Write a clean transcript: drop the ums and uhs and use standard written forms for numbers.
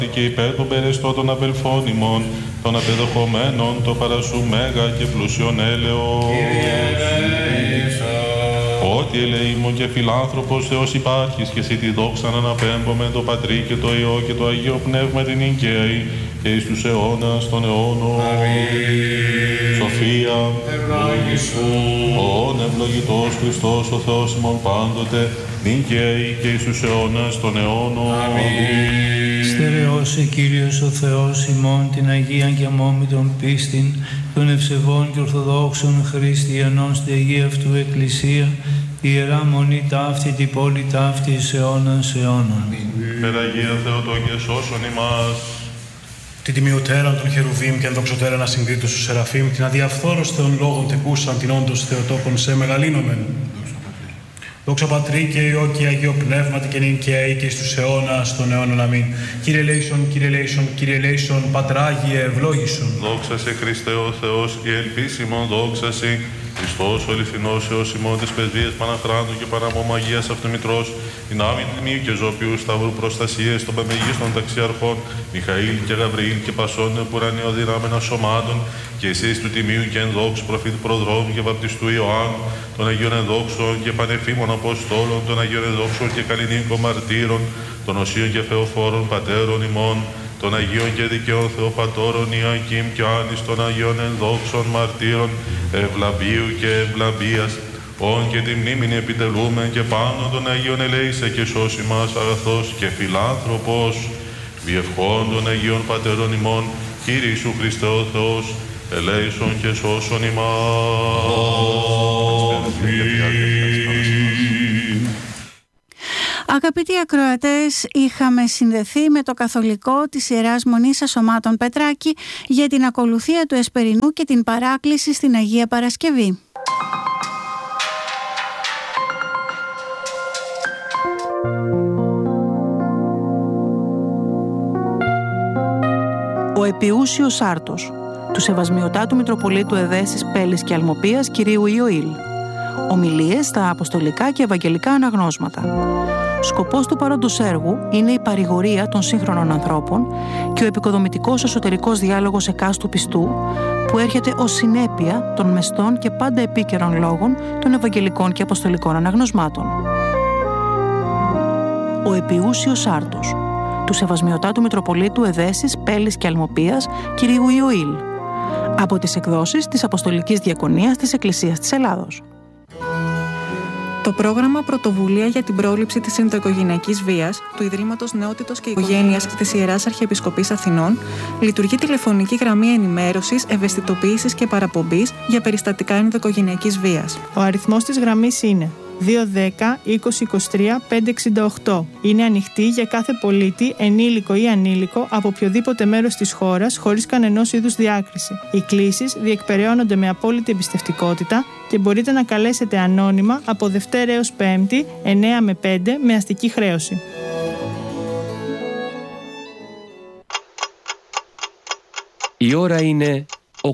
και υπέρ των περαιστών των αδελφών ημών, των απεδεχομένων, το παρασού μέγα και πλούσιον έλεος. Ότι ελεήμων και φιλάνθρωπος Θεός υπάρχεις και εσύ τη δόξα να αναπέμπουμε το Πατρί και το Υιό και το Αγίο Πνεύμα την Ικαίη και εις τους αιώνας των αιώνων. Σοφία, ον ευλογητός Χριστός ο Θεός ημών πάντοτε, νικαίη και εις τους αιώνας των αιώνων. Στερεώσε Κύριος ο Θεός ημών την Αγία και αμόμητον πίστην των ευσεβών και ορθοδόξων χριστιανών στη Αγία αυτού Εκκλησία, η Ιερά Μονή ταύτη, την πόλη ταύτη εις αιώνας αιώνων. Περαγία Θεοτό και σώσον ημάς. Την τιμιωτέραν των Χερουβίμ και ενδοξωτέραν ασυγκρίτως του Σεραφείμ, την αδιαφθόρος Θεών λόγων τεκούσαν την όντως Θεοτόκον σε μεγαλύνομεν. Δόξα Πατρί και Υιό και Αγίο Πνεύματι και νυν και αεί και εις τους αιώνας των αιώνων. Αμήν. Κύριε ελέησον, Κύριε ελέησον, Κύριε ελέησον, Πατράγιε ευλόγησον. Δόξα σε Χριστέ ο Θεός και ελπίσιμον δόξα σε Χριστός ο αληθινός Θεός ημών της Πεσβείας Παναχράντου και Παραμομαγίας Αυτομητρός, την άμυν τιμίου και ζώπιου σταυρού προστασίες των πεμεγίστων ταξιαρχών, Μιχαήλ και Γαβριήλ και Πασών πουρανιοδυνάμενα σωμάτων, και εσείς του τιμίου και ενδόξου προφήτου προδρόμου και βαπτιστού Ιωάννου, των Αγίων Ενδόξων και Πανεφήμων Αποστόλων, των Αγίων Ενδόξων και Καλλινίκων Μαρτύρων, των Οσίων και Θεοφόρων Πατέρων ημών, των Αγίων και Δικαίων Θεοπατώρων Ιακήμ και Άνης, των Αγίων Ενδόξων Μαρτύρων Ευλαμπίου και Ευλαμπίας, όν και τη μνήμην επιτελούμε και πάνω των Αγίων ελέησε και σώσει μας αγαθός και φιλάνθρωπος, διευχών των Αγίων Πατέρων ημών, Κύριε Ιησού Χριστέ ο Θεός, ελέησον και σώσον ημάς. Αγαπητοί ακροατές, είχαμε συνδεθεί με το καθολικό της Ιεράς Μονής Ασωμάτων Πετράκη για την ακολουθία του Εσπερινού και την παράκληση στην Αγία Παρασκευή. Ο Επιούσιος Άρτος του Σεβασμιωτάτου Μητροπολίτου Εδέσης Πέλης και Αλμοπίας κυρίου Ιωήλ. Ομιλίες στα Αποστολικά και Ευαγγελικά Αναγνώσματα. Σκοπός του παρόντος έργου είναι η παρηγορία των σύγχρονων ανθρώπων και ο επικοδομητικός εσωτερικός διάλογος εκάστου πιστού που έρχεται ως συνέπεια των μεστών και πάντα επίκαιρων λόγων των Ευαγγελικών και Αποστολικών Αναγνωσμάτων. Ο Επιούσιος Άρτος του Σεβασμιωτάτου Μητροπολίτου Εδέσης Πέλης και Αλμοπίας κυρίου Ιωήλ, από τις εκδόσεις της Αποστολικής Διακονίας της Εκκλησίας της Ελλάδος. Το πρόγραμμα Πρωτοβουλία για την πρόληψη της ενδοοικογενειακής βίας του Ιδρύματος Νεότητος και Οικογένειας της Ιεράς Αρχιεπισκοπής Αθηνών λειτουργεί τηλεφωνική γραμμή ενημέρωσης, ευαισθητοποίησης και παραπομπής για περιστατικά ενδοοικογενειακής βίας. Ο αριθμός της γραμμής είναι 210-2023-568. Είναι ανοιχτή για κάθε πολίτη, ενήλικο ή ανήλικο, από οποιοδήποτε μέρος της χώρας, χωρίς κανενός είδους διάκριση. Οι κλήσεις διεκπεραιώνονται με απόλυτη εμπιστευτικότητα και μπορείτε να καλέσετε ανώνυμα από Δευτέρα έως Πέμπτη, 9 με 5, με αστική χρέωση. Η ώρα είναι